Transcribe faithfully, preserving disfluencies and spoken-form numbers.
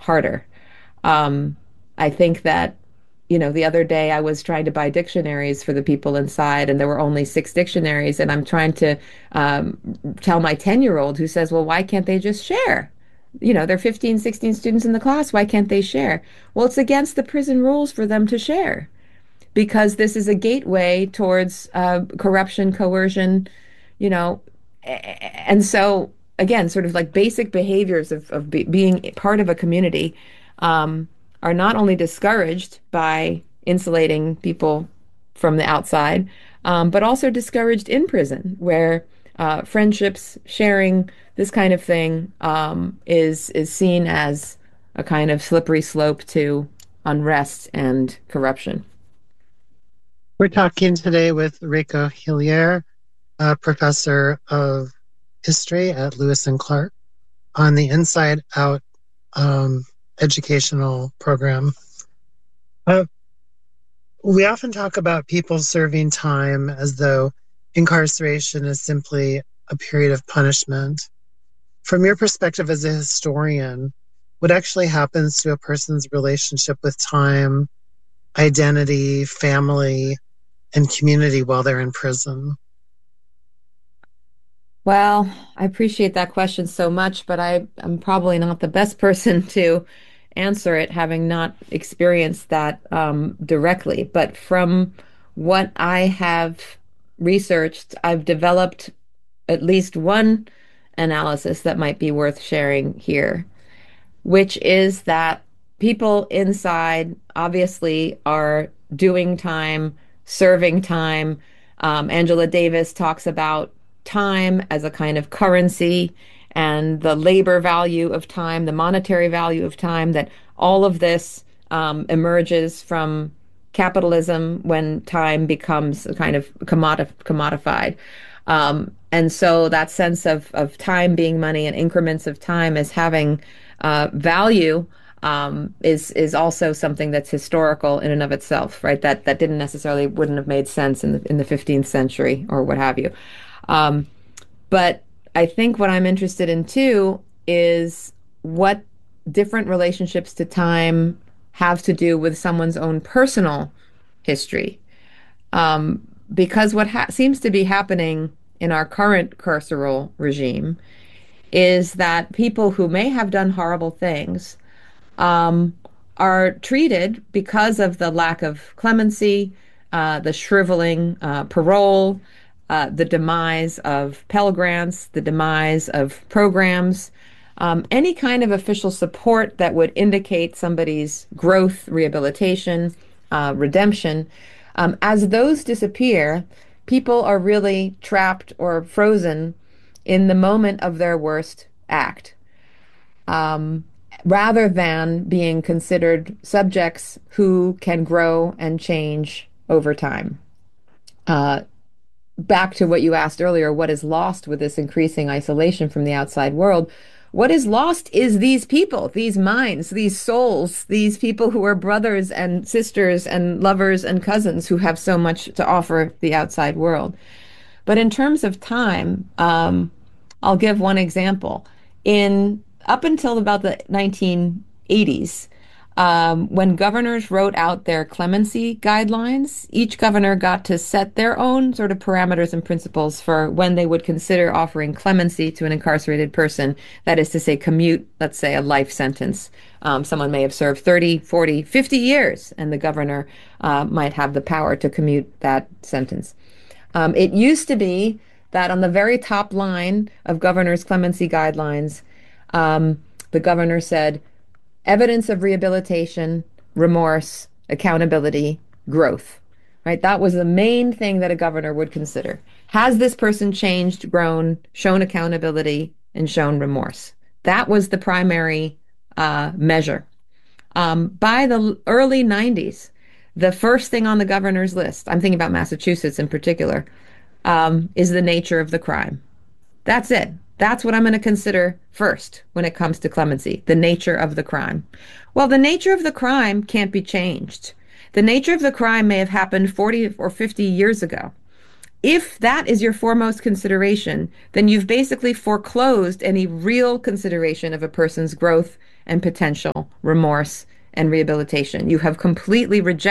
harder. Um, I think that, you know, the other day I was trying to buy dictionaries for the people inside, and there were only six dictionaries. And I'm trying to um, tell my ten-year-old who says, well, why can't they just share? You know, there are fifteen, sixteen students in the class. Why can't they share? Well, it's against the prison rules for them to share because this is a gateway towards uh, corruption, coercion, you know. And so, again, sort of like basic behaviors of, of be being part of a community um, are not only discouraged by insulating people from the outside, um, but also discouraged in prison, where uh, friendships, sharing, this kind of thing um, is is seen as a kind of slippery slope to unrest and corruption. We're talking today with Rico Hillier, a professor of history at Lewis and Clark, on the Inside Out um, educational program. Uh, we often talk about people serving time as though incarceration is simply a period of punishment. From your perspective as a historian, what actually happens to a person's relationship with time, identity, family, and community while they're in prison? Well, I appreciate that question so much, but I, I'm probably not the best person to answer it, having not experienced that um, directly. But from what I have researched, I've developed at least one analysis that might be worth sharing here, which is that people inside obviously are doing time, serving time. Um, Angela Davis talks about time as a kind of currency and the labor value of time, the monetary value of time, that all of this um, emerges from capitalism when time becomes a kind of commodif commodified. Um, and so that sense of, of time being money and increments of time as having uh, value um, is is also something that's historical in and of itself, right? That that didn't necessarily wouldn't have made sense in the in the fifteenth century or what have you. Um, but I think what I'm interested in too is what different relationships to time have to do with someone's own personal history. Um, because what ha seems to be happening in our current carceral regime is that people who may have done horrible things um, are treated because of the lack of clemency, uh, the shriveling uh, parole, uh, the demise of Pell Grants, the demise of programs, um, any kind of official support that would indicate somebody's growth, rehabilitation, uh, redemption. Um, as those disappear, people are really trapped or frozen in the moment of their worst act, um, rather than being considered subjects who can grow and change over time. Uh, Back to what you asked earlier, what is lost with this increasing isolation from the outside world? What is lost is these people, these minds, these souls, these people who are brothers and sisters and lovers and cousins who have so much to offer the outside world. But in terms of time, um, I'll give one example. In up until about the nineteen eighties, um, when governors wrote out their clemency guidelines, each governor got to set their own sort of parameters and principles for when they would consider offering clemency to an incarcerated person. That is to say, commute, let's say, a life sentence. Um, someone may have served thirty, forty, fifty years, and the governor uh, might have the power to commute that sentence. Um, it used to be that on the very top line of governor's clemency guidelines, um, the governor said, evidence of rehabilitation, remorse, accountability, growth, right? That was the main thing that a governor would consider. Has this person changed, grown, shown accountability, and shown remorse? That was the primary uh, measure. Um, by the early nineties, the first thing on the governor's list, I'm thinking about Massachusetts in particular, um, is the nature of the crime. That's it. That's what I'm going to consider first when it comes to clemency, the nature of the crime. Well, the nature of the crime can't be changed. The nature of the crime may have happened forty or fifty years ago. If that is your foremost consideration, then you've basically foreclosed any real consideration of a person's growth and potential, remorse and rehabilitation. You have completely rejected